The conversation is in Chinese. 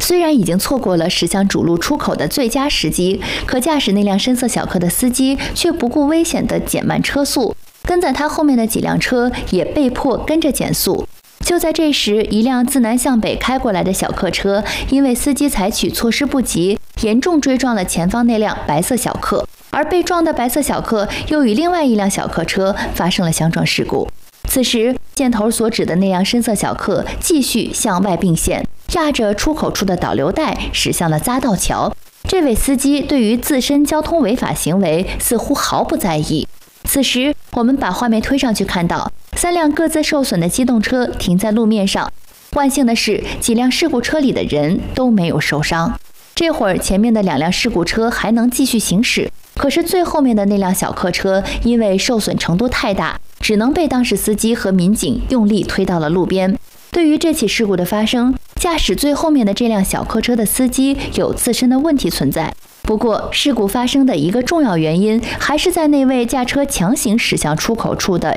虽然已经错过了驶向主路出口的最佳时机，可驾驶那辆深色小客的司机却不顾危险地减慢车速，跟在他后面的几辆车也被迫跟着减速。就在这时，一辆自南向北开过来的小客车，因为司机采取措施不及，严重追撞了前方那辆白色小客，而被撞的白色小客又与另外一辆小客车发生了相撞事故。此时，箭头所指的那辆深色小客继续向外并线，压着出口处的导流带驶向了匝道桥。这位司机对于自身交通违法行为似乎毫不在意。此时，我们把画面推上去，看到3辆各自受损的机动车停在路面上。万幸的是，几辆事故车里的人都没有受伤。这会儿，前面的2辆事故车还能继续行驶，可是最后面的那辆小客车因为受损程度太大，只能被当时司机和民警用力推到了路边。对于这起事故的发生，驾驶最后面的这辆小客车的司机有自身的问题存在。不过，事故发生的一个重要原因，还是在那位驾车强行驶向出口处的